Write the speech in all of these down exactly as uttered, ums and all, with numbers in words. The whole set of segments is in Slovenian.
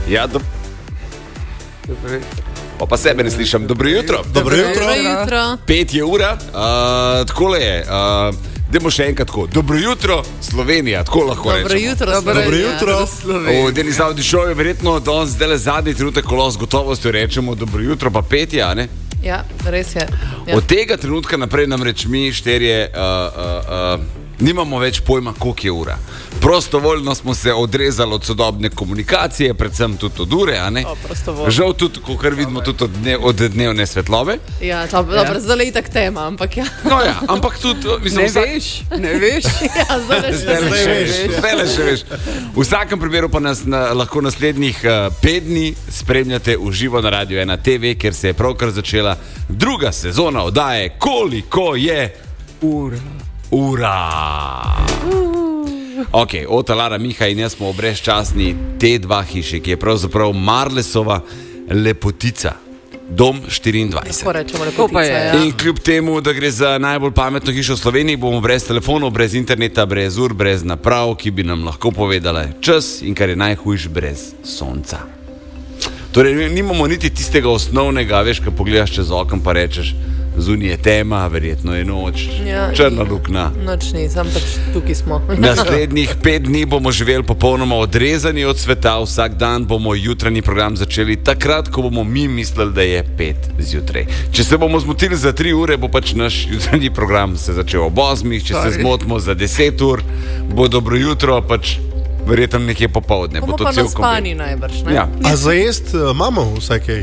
Ja, do... Pa, pa sebe ne slišam. Dobro jutro. Dobro jutro. Dobro jutro. Pet je ura, uh, tako je. Uh, Dajmo še enkrat tako. Dobro jutro, Slovenija, tako lahko Dobro rečemo. jutro, Dobro jutro. V Deni Zavodi šov je verjetno danes zdaj zadnji trenutek, ko lahko z gotovostjo rečemo dobro jutro, pa pet je, a ne? Ja, res je. Ja. Od tega trenutka naprej namreč mi šterje uh, uh, uh, nimamo več pojma, koliko je ura. Prostovoljno smo se odrezali od sodobne komunikacije, predvsem tudi od ure, a ne? O, prostovoljno. Žal tudi, kar vidimo, tudi od, dne, od dnevne svetlobe. Ja, to, dobro, ja. Zdaj je itak tema, ampak ja. No ja, ampak tudi, mislim, Ne vsak... veš, ne veš. Ja, zdaj le še Zdaj le še veš. veš, zdaj le še veš. V vsakem primeru pa nas na, lahko naslednjih uh, pet dni spremljate v živo na Radio ena te ve, ker se je pravkar začela druga sezona oddaje Koliko je Ura. ura. Ok, Ota, Lara, Miha in jaz smo v brezčasni T dva hiši, ki je pravzaprav Marlesova lepotica. Dom štiriindvajset. Tako rečemo, To pa je, lepotica. ja. Ja. In kljub temu, da gre za najbolj pametno hišo v Sloveniji, bomo brez telefonov, brez interneta, brez ur, brez naprav, ki bi nam lahko povedala čas in kar je najhujš, brez sonca. Torej, nimamo niti tistega osnovnega, veš, ko pogledaš čez okno pa rečeš, zunaj je tema, verjetno je noč, Ja, črna in- luknja. Noč ni, sam pač tukaj smo. Naslednjih pet dni bomo živeli popolnoma odrezani od sveta, vsak dan bomo jutranji program začeli takrat, ko bomo mi mislili, da je pet zjutraj. Če se bomo zmotili za tri ure, bo pač naš jutranji program se začel ob osmih, če se Sorry. zmotimo za deset ur, bo dobro jutro, pač verjetno nekje popovdne. Bomo Bo to pa cel naspani najbrž, ne? Ja, A za jest uh, imamo vsaj kaj?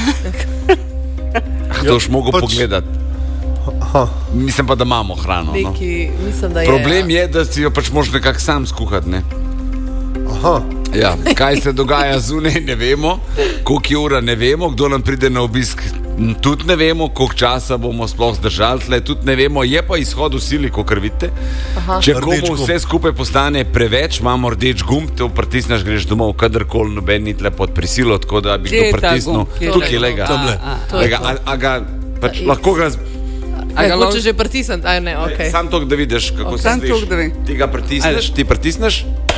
to boš mogel pač- pogledati. Aha. Mislim pa, da imamo hrano. No. Neki, mislim, da je. Problem je, da si jo pač moraš nekako sam skuhati, ne? Aha. Ja, kaj se dogaja zunaj, ne vemo, koliko je ura, ne vemo, kdo nam pride na obisk, m, tudi ne vemo, koliko časa bomo sploh zdržali tle, tudi ne vemo, je pa izhod v sili, kot vidite. Aha. Če Rdeč komu gumb. vse skupaj postane preveč, imamo rdeč gumb, te pritisneš, greš domov, kadarkoli, noben ni tle pod prisilo, tako da bi Kje je kdo ta pritisnil. gumb? Kje je Tukaj ta lega. gumb? Tamle. A, To je Lega, to. a, a ga pač Ta lahko ga... a Kaj, ga hočeš lahko... že pritisniti? Aj ne, okej. Sam to, da vidiš, kako se Samo sliši. toliko, da vem. Ti ga pritisneš, ti pritisneš.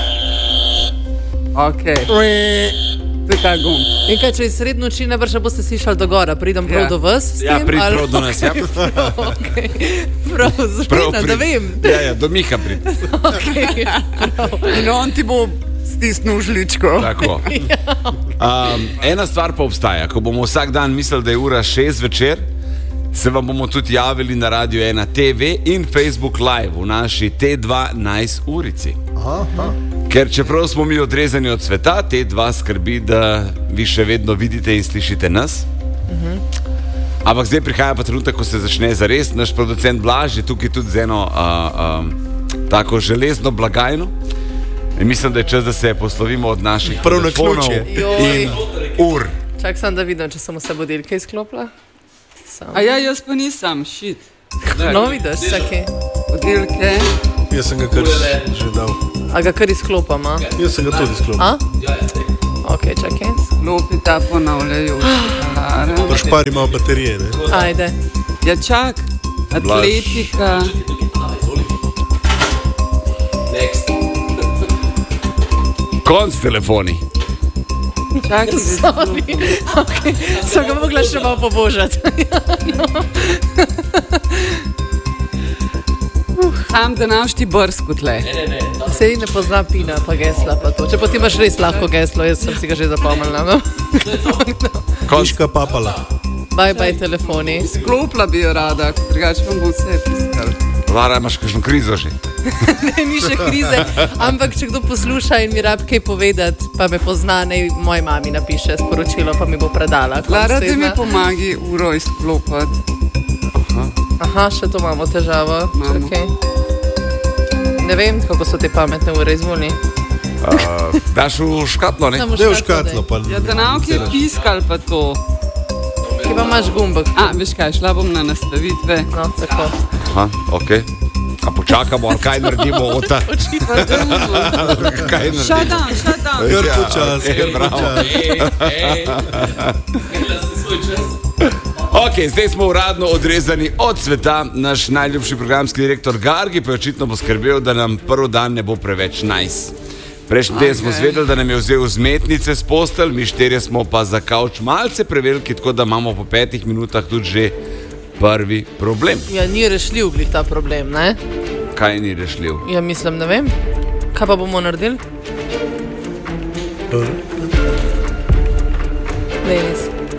Ok. To je ta gumb. In kaj, če je sred noči, ne brž boste slišali do gora, pridem prav Ja. do vas s Ja, tem? prid ali- prav do nas, ja. Okay. Prav, Prav zapina, da prid. vem. Ja, ja, do Miha prid. Okay. In on ti bo stisnil žličko. Tako. Um, ena stvar pa obstaja. Ko bomo vsak dan mislili, da je ura šest večer, se vam bomo tudi javili na Radio ena te ve in Facebook Live v naši T dva nice urici. Aha. Ker čeprav smo mi odrezani od sveta, T dva skrbi, da vi še vedno vidite in slišite nas. Ampak zdaj prihaja pa trenutek, ko se začne zares. Naš producent Blaž je tukaj tudi z eno uh, um, tako železno blagajno. In mislim, da je čas, da se poslovimo od naših Prav na telefonov ključe. Joj. in ur. Čak sem, da vidim, če sem vse budilke izklopila. Sam. A ja, jaz pa nisem, šit. No, vidiš, čakaj. Oddelke. Jaz sem ga kar že dal. A ga kar izklopam, a? Jaz sem ga tudi sklopil. A? Ok, čakaj. Lopi ta ponavljajoča alarm. Pršpari malo baterije, ne? Ajde. Ja, čak. Atletika. Konc telefoni. Čak, Sorry. Okay. Sem ga mogla še malo pobožati. sam da naš ti brsko tle. Sej ne pozna pina, pa gesla pa to. Če pa ti imaš res lahko geslo, jaz sem si ga že zapomnila. No? Kiška papala. Bye bye telefoni. Sklopla bi jo rada, drugače vam bo vse piskal. Lara, imaš kakšno krizo že? Ne, ni še krize, ampak če kdo posluša in mi rab kaj povedati, pa me pozna, naj moji mami napiše sporočilo, pa mi bo predala. konec Lara, da mi tedna. pomagi uro izklopati. Aha, še to imamo težavo. Imamo. Čakaj. Ne vem, kako so te pametne ure, izvoli. Uh, daš v škatlo, ne? Samo Dej v škatlo, škatlo, pa Ja, da nauki je piskal pa to. daj. Ki pa imaš gumbek. A, veš kaj, šla bom na nastavitve. No, tako. Aha, ok. A počakamo, ali kaj naredimo od ta? Pa drugo. Kaj naredimo? Shut down, shut down. Kar Ja, počas, okej, kar bravo. počas. Ok, zdaj smo uradno odrezani od sveta. Naš najljubši programski direktor Gargi pa je očitno poskrbel, da nam prvi dan ne bo preveč nice. Prejšnji teden smo zvedeli, da nam je vzel vzmetnice z postelj, mi štirje smo pa za kavč malce preveliki, tako da imamo po petih minutah tudi že prvi problem. Ja, ni rešljiv glih ta problem, ne? Kaj ni rešljiv? Ja, mislim, ne vem. Kaj pa bomo naredili? Denis.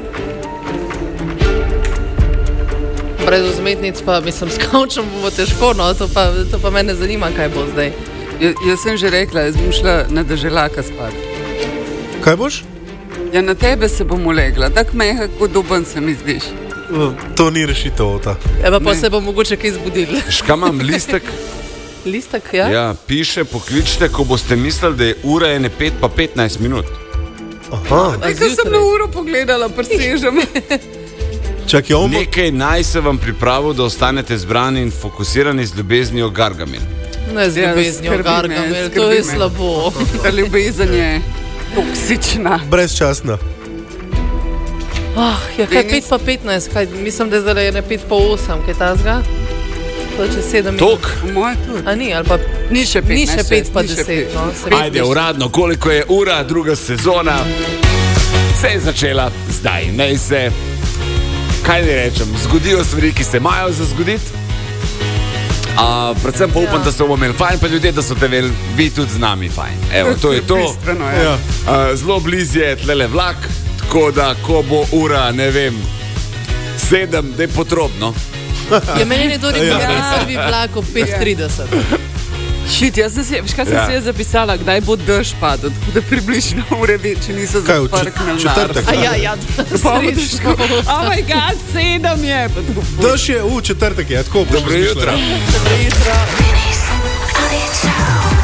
Brez vzmetnic pa, mislim, s kavčem bo težko, no, to pa, to pa mene zanima, kaj bo zdaj. Ja, jaz sem že rekla, jaz bom šla na deželaka spat. Kaj boš? Ja, na tebe se bom ulegla, tak mehak, kot doben se mi zdiš. To ni rešitev, ta. Ja, pa, pa se bo mogoče kaj zbudili. Škaj imam listek? Listek, ja? Ja, piše, pokličite, ko boste mislili, da je ura ene pet pa petnajst minut. Aha. Nekaj sem na uro pogledala, presežem. Čak, ja, omo... Nekaj naj se vam pripravil, da ostanete zbrani in fokusirani z ljubeznijo Gargamel. Ne z Ja, ljubeznijo, skrbi me, Gargamel, to skrbi je me. slabo. Ta ljubezen je toksična. Brezčasna. Oh, ja, kaj Denis? pet pa petnajst, kaj, mislim, da je zdaj ene pet pa osem, kaj tazga? To je čez sedem minut. Tok, Po moje tudi. A ni, ali pa Ni še pet. ni še pet pa ni še deset, pet. no. se ajde, uradno, koliko je ura, druga sezona se je začela zdaj. Naj se, kaj ne rečem, zgodijo stvari, ki se imajo za zgoditi. A, predvsem pa upam, Ja. da so bomo imeli fajn, pa ljudje, da so te vel, vi tudi z nami fajn. Evo, to je to. Bistveno, ja. Ja. A, zelo blizu je tlele vlak, tako da, ko bo ura, ne vem, sedem, da je potrobno. Ja, meni je to rekel, Ja. da je prvi vlak ob pet trideset. Šit, jaz sem si, veš, kaj sem Ja. si jaz zapisala, kdaj bo dež padel, tako da približno ure več, če niso Kaj, v čet- zafrknili. četrtek? A ja, ja, Pa bo težko. Oh my god, sedem je. Pa tako, Daš je v četrtek, je tako. boš Dobro jutro. razmišljala. Dobro jutro. Dennis, Ali Show.